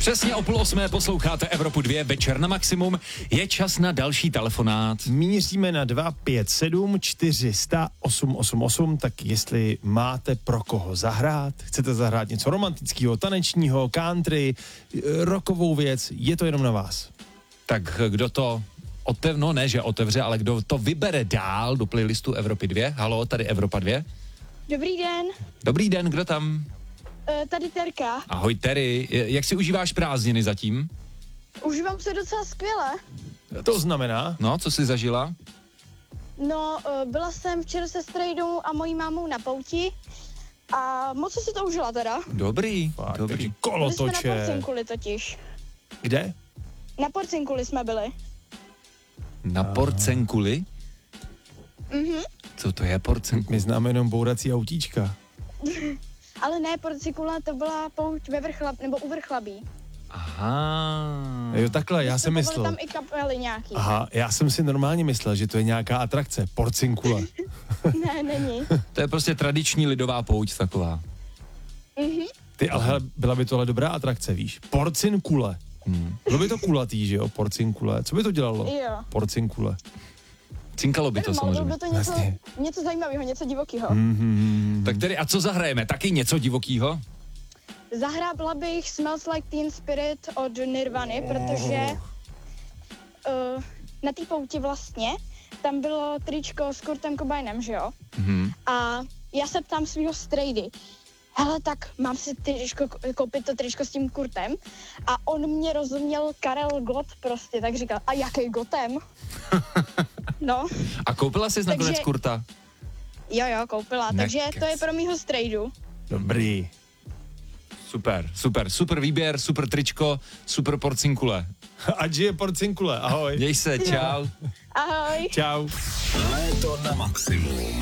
Přesně o 7:30 posloucháte Evropu 2, večer na maximum. Je čas na další telefonát. Míříme na 257 400 888, tak jestli máte pro koho zahrát, chcete zahrát něco romantického, tanečního, country, rockovou věc, je to jenom na vás. Tak kdo to otevře, ale kdo to vybere dál do playlistu Evropy 2? Halo, tady Evropa 2. Dobrý den, Dobrý den, kdo tam? tady Terka. Ahoj Terry, jak si užíváš prázdniny zatím? Užívám se docela skvěle. To znamená? No, co jsi zažila? No, byla jsem včera se strejdou a mojí mámou na pouti a moc jsem si to užila teda. Dobrý, Fakt, dobrý. taky Byli jsme na kolotoče. Porcinkuli totiž. Kde? Na Porcinkuli jsme byli. Na Porcenkuli? Co to je Porcenkuli? My známe jenom bourací autíčka. Ale ne, Porcinkula, to byla pouť u Vrchlabí. Aha. Jo, takhle, já jsem Byly myslel. tam i kapely nějaký. Aha, já jsem si normálně myslel, že to je nějaká atrakce, Porcinkule. Ne, není. To je prostě tradiční lidová pouť taková. Ty, ale hele, byla by tohle dobrá atrakce, víš? Porcinkule. Bylo by to kulatý, že jo? Porcinkule. Co by to dělalo? Jo. Porcinkule. Cinkalo by to Bylo samozřejmě. by to něco, Vlastně. něco zajímavého, něco divokého. Tak tedy a co zahrajeme? Taky něco divokýho? Zahrála bych Smells Like Teen Spirit od Nirvany, protože na té pouti vlastně tam bylo tričko s Kurtem Cobainem, že jo? A já se ptám svýho strejdy, hele, tak mám si koupit to tričko s tím Kurtem? A on mě rozuměl Karel Gott prostě, tak říkal, a jaký Gottem? No, A koupila jsi nakonec Takže- Kurta? jo, koupila, takže Nekec. to je pro mýho strejdu. Dobrý. Super výběr, super tričko, super porcinkule. Ať žije Porcinkule, ahoj. Měj se, čau. Ahoj. Čau. Léto na maximum.